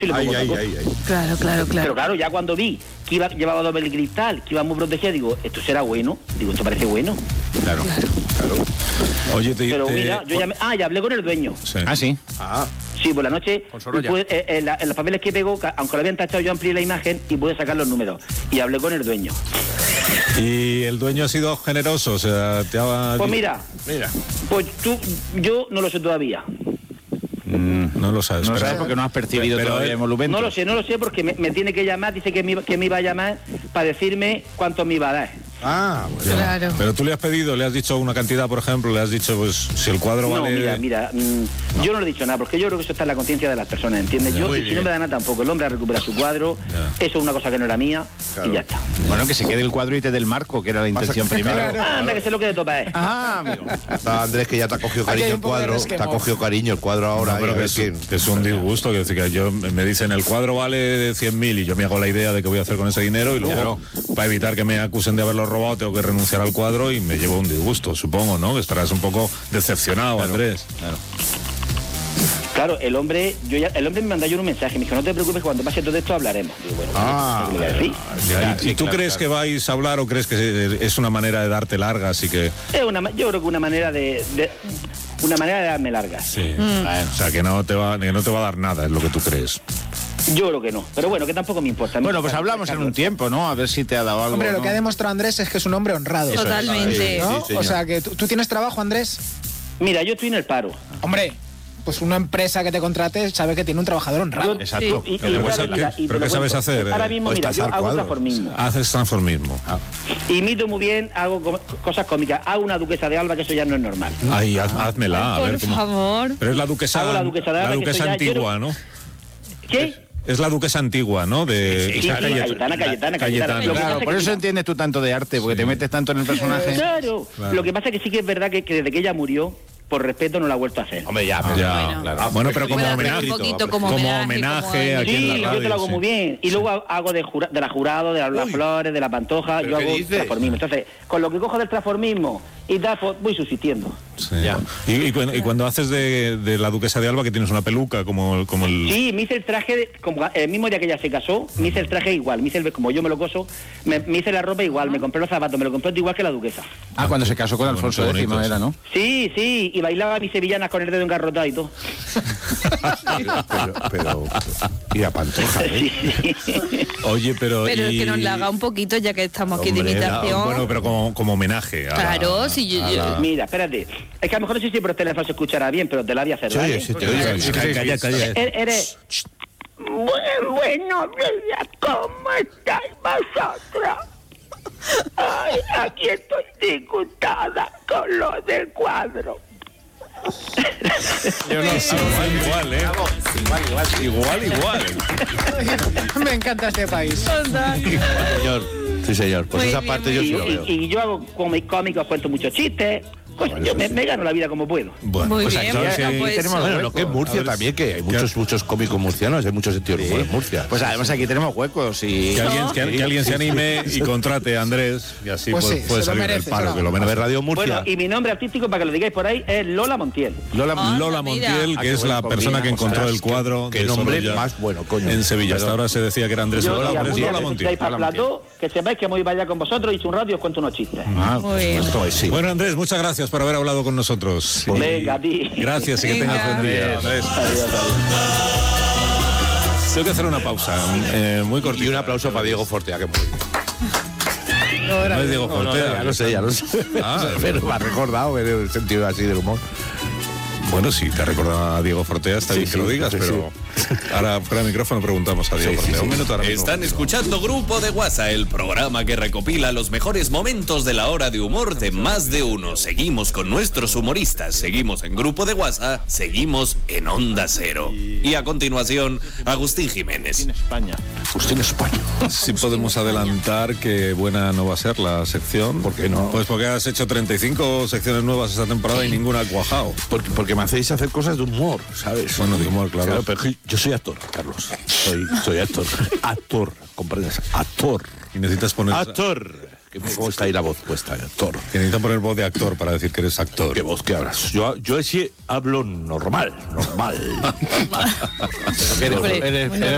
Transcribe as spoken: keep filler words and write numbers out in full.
y le pongo Ay, taco. ay, ay, ay. Claro, claro, claro. Pero claro, ya cuando vi que iba, llevaba doble cristal, que iba muy protegido, digo, esto será bueno. Digo, esto parece bueno. Claro, claro. Oye, te, Pero te- mira, yo llamé, ah, ya hablé con el dueño. Sí. Ah, sí. Ah, Sí, por la noche, Con Sorolla. pude- eh, en, la- en los papeles que pegó, ca- aunque lo habían tachado, yo amplié la imagen y pude sacar los números. Y hablé con el dueño. Y el dueño ha sido generoso, o sea, te ha... Pues mira, mira. pues tú, yo no lo sé todavía. Mm, no lo sabes. No pero- sabes porque no has percibido pero todavía él- emolumentos. No lo sé, no lo sé, porque me, me tiene que llamar, dice que me, iba- que me iba a llamar para decirme cuánto me iba a dar. Ah, bueno. Claro. Pero tú le has pedido, le has dicho una cantidad, por ejemplo, le has dicho, pues, si el cuadro No, vale... mira, mira, mm, yo no le he dicho nada, porque yo creo que eso está en la conciencia de las personas, ¿entiendes? Yo, Muy y si bien. no me da nada tampoco, el hombre ha recuperado su cuadro, Ya. eso es una cosa que no era mía, Claro. y ya está. Bueno, que se quede el cuadro y te dé el marco, que era la intención primero. Ah, anda, que sé lo que de topa es. Ah, amigo. Ah, Andrés, que ya te ha cogido Aquí hay cariño un el poco de cuadro, resquemor. te ha cogido cariño el cuadro ahora. No, pero y a que ver es, quién- que es un disgusto, que, decir, que yo me dicen el cuadro vale cien mil y yo me hago la idea de qué voy a hacer con ese dinero y luego, para evitar que me acusen de haberlo robado, tengo que renunciar al cuadro y me llevo un disgusto, supongo, ¿no? Que estarás un poco decepcionado, Andrés. Claro. Claro, el hombre, yo ya, el hombre me mandó yo un mensaje, me dijo, no te preocupes, cuando pase todo esto hablaremos. Digo, bueno, Ah, ¿qué le voy a decir? Ya, ¿Y, y tú claro, crees claro. que vais a hablar o crees que es una manera de darte largas y que... Es una, ma- yo creo que una manera de, de- una manera de darme largas. Sí. O sea, que no, te va, que no te va a dar nada, es lo que tú crees. Yo creo que no, pero bueno, que tampoco me importa. Me Bueno, pues importa hablamos en un Carlos. tiempo, ¿no? A ver si te ha dado algo. Hombre, lo ¿no? que ha demostrado Andrés es que es un hombre honrado. Totalmente. ¿No? Sí, señor. O sea, que tú, tú tienes trabajo, Andrés. Mira, yo estoy en el paro. Hombre, pues una empresa que te contrate sabe que tiene un trabajador honrado. Yo- Exacto. y- y- Pero y- pues, y- ¿qué? y- y ¿Pero te qué lo sabes cuento. hacer? Ahora mismo, Pues mira, yo tasar hago cuadros. transformismo. Haces transformismo. Imito muy bien, hago co- cosas cómicas. Hago una duquesa de Alba, que eso ya no es normal. Ay, haz- házmela, a Por ver cómo... favor. Pero es la duquesa, Hago la duquesa de Alba, la que duquesa soy ya- antigua, yo ¿no? ¿Qué? Es la duquesa antigua, ¿no? De Sí, sí, Isabel sí, Cayetana. Cayetana, Cayetana, Cayetana. Cayetana. Lo que Claro, pasa por que eso mira- entiendes tú tanto de arte, porque te metes tanto en el personaje. Claro. Claro. Lo que pasa es que sí que es verdad que, que desde que ella murió, por respeto, no la ha vuelto a hacer. Hombre, ya, pero- Ya, Bueno. claro. Bueno, pero como Puede hacer homenaje. un poquito como como homenaje, homenaje como- aquí en Sí, la yo radio, te lo hago sí. muy bien. Y luego hago de, jura- de la jurado, de las, las Uy. flores, de la pantoja, ¿Pero yo qué hago dices? transformismo. Entonces, con lo que cojo del transformismo y tal, pues voy subsistiendo. Sí. Y, y cuando, y cuando haces de, de la duquesa de Alba, que tienes una peluca, como, como el... Sí, me hice el traje, de- como el mismo día que ella se casó, me hice el traje igual, me hice el, como yo me lo coso, me, me hice la ropa igual, me compré los zapatos, me lo compré todo igual que la duquesa. Ah, cuando se casó con Bueno, Alfonso qué X bonito, era, ¿no? Sí, sí, y bailaba mis sevillanas con el dedo engarrotado y todo. pero, pero, pero- y la pantoja, ¿eh? Sí, sí. Oye, pero... Pero es y- que nos la haga un poquito, ya que estamos aquí de Hombre, imitación. la- bueno, pero como, como homenaje. a la- Claro, si yo- a yo- la- Mira, espérate, es que a lo mejor no sé si por teléfono se escuchará bien, pero te la voy a hacer, Se ¿vale? oye, se te oye. Sí, sí, Calla, calla. Er- Eres... Bueno, buenos días, ¿cómo estáis vosotros? Ay, aquí estoy disgustada con lo del cuadro. Yo no sé, igual, ¿eh? Igual, igual. Me encanta este país. Señor. Sí, señor. Pues Muy esa bien, parte muy yo Y, sí lo veo. y- y yo hago cómic- cómicos, cuento muchos chistes. Pues Bueno, yo eso me, sí. me gano la vida como puedo. Bueno, Muy pues bien, aquí bueno, sí pues- tenemos Bueno, hueco. lo que es A Murcia ver, también, que hay muchos, muchos cómicos murcianos, hay muchos sentidos de humor en Murcia. Pues además aquí tenemos huecos y... Que alguien, que, que alguien se anime y contrate a Andrés y así Pues puede, sí, puede se lo salir merece, del paro, se lo- que lo a ver, merece. Radio Murcia. Bueno, y mi nombre artístico, para que lo digáis por ahí, es Lola Montiel. Lola, Ah, Lola mira. Montiel, Ah, que qué es buena la persona combina, que encontró ostras, el cuadro qué de nombre Sorolla más bueno, coño. en Sevilla. Hasta Perdón. ahora se decía que era Andrés Yo, Sorolla, y pero es algún día Lola que Montiel. estáis para el plató, que sepáis que voy para allá con vosotros, hice un rato y os cuento unos chistes. Ah, Muy bien. Pues sí. Bueno, Andrés, muchas gracias por haber hablado con nosotros. Y- Venga, a ti. Gracias y que Venga. tengas buen día, Andrés. Adiós, adiós. Tengo que hacer una pausa, eh, muy cortita. Y un aplauso para Diego Fortea, que muy bien. No es Diego Fortea. Ya lo sé, ya lo sé. Ah, pero me ha recordado en el sentido así del humor. Bueno, si te recuerda a Diego Fortea, está Sí, bien que sí, lo digas, sí, pero ahora fuera de micrófono preguntamos a Diego Sí, sí, Fortea. sí. Un minuto ahora mismo. Están escuchando Grupo de WhatsApp, el programa que recopila los mejores momentos de la hora de humor de más de uno. Seguimos con nuestros humoristas, seguimos en Grupo de WhatsApp, seguimos en Onda Cero. Y a continuación, Agustín Jiménez. España. Usted en España. Sí podemos adelantar que buena no va a ser la sección. ¿Por qué no? Pues porque has hecho treinta y cinco secciones nuevas esta temporada y ninguna ha cuajado. Porque, porque me hacéis hacer cosas de humor, ¿sabes? Bueno, de humor, claro. pero que yo soy actor, Carlos. Soy, soy actor. Actor, ¿comprendes? Actor. Y necesitas poner... Actor. Que me gusta ahí la voz puesta, actor. Que necesitas poner voz de actor para decir que eres actor. ¿Qué voz que hablas? Yo, yo sí hablo normal, normal. Hombre, Eres- bueno. eres